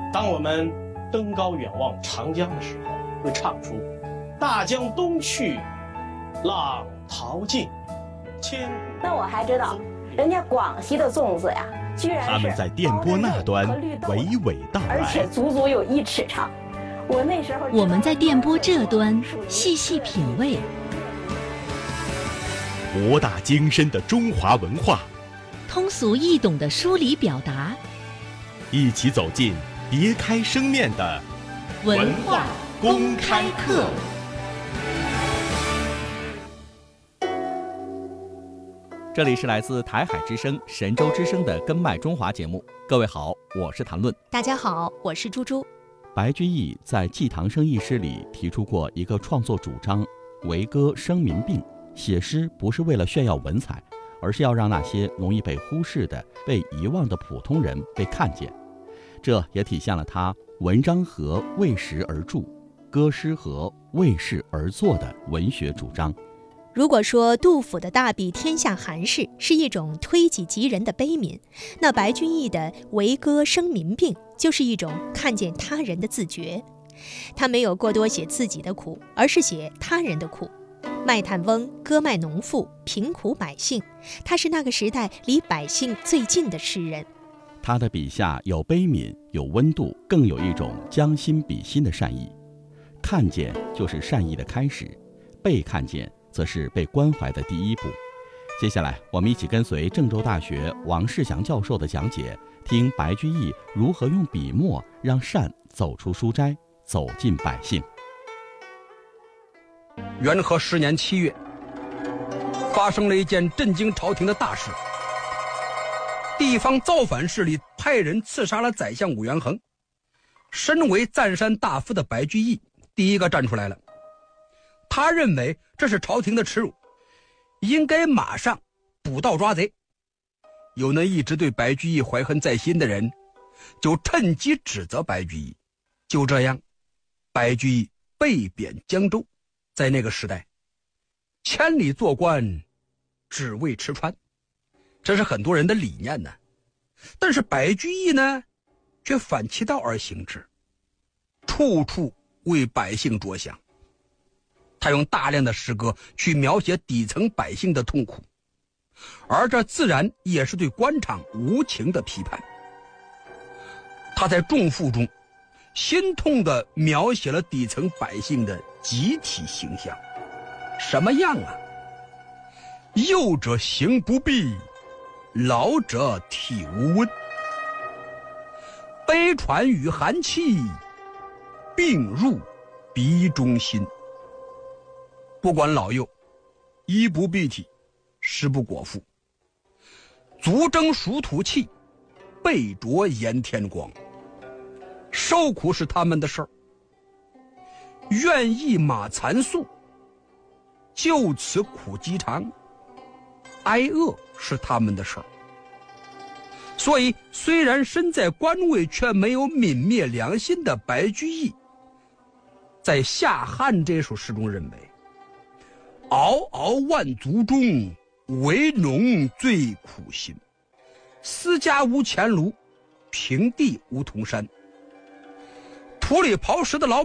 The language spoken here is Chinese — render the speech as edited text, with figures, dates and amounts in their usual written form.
当我们登高远望长江的时候，会唱出大江东去，浪淘尽，千。 那我还知道，人家广西的粽子呀，居然是他们在电波那端娓娓道来， 而且足足有1尺长。 我们在电波这端细细品味， 博大精深的中华文化， 通俗易懂的梳理表达， 一起走进别开生面的文化公开课。 这里是来自台海之声、神州之声的根脉中华节目。各位好，我是谭论。 大家好，我是猪猪。 白居易在《寄唐生一诗》里提出过一个创作主张：为歌生民病。写诗不是为了炫耀文采，而是要让那些容易被忽视的、被遗忘的普通人被看见。这也体现了他文章和为时而著，歌诗和为事而作的文学主张。 如果说杜甫的大庇天下寒士是一种推己及人的悲悯，那白居易的为歌生民病就是一种看见他人的自觉。他没有过多写自己的苦，而是写他人的苦。卖炭翁，歌卖农妇，贫苦百姓，他是那个时代离百姓最近的诗人。 他的笔下有悲悯，有温度，更有一种将心比心的善意。看见就是善意的开始，被看见则是被关怀的第一步。接下来我们一起跟随郑州大学王世祥教授的讲解，听白居易如何用笔墨让善走出书斋，走进百姓。 元和10年7月，发生了一件震惊朝廷的大事。地方造反势力派人刺杀了宰相武元衡。身为赞山大夫的白居易第一个站出来了。他认为这是朝廷的耻辱，应该马上捕盗抓贼。有那一直对白居易怀恨在心的人，就趁机指责白居易。就这样，白居易被贬江州。在那个时代，千里做官只为吃穿，这是很多人的理念呢。但是白居易呢，却反其道而行之，处处为百姓着想。他用大量的诗歌去描写底层百姓的痛苦，而这自然也是对官场无情的批判。他在《仲父》中心痛地描写了底层百姓的集体形象。什么样啊？幼者行不避，老者体无温，悲喘与寒气，病入鼻中心。不管老幼，衣不蔽体，食不果腹，足蒸暑土气，背着炎天光。受苦是他们的事儿，愿意马残素，就此苦饥长，挨饿是他们的事儿。所以虽然身在官位，却没有泯灭良心的白居易，在《夏汉》这首诗中认为，嗷嗷万族中，为农最苦心，私家无前庐，平地无铜山。土里刨食的老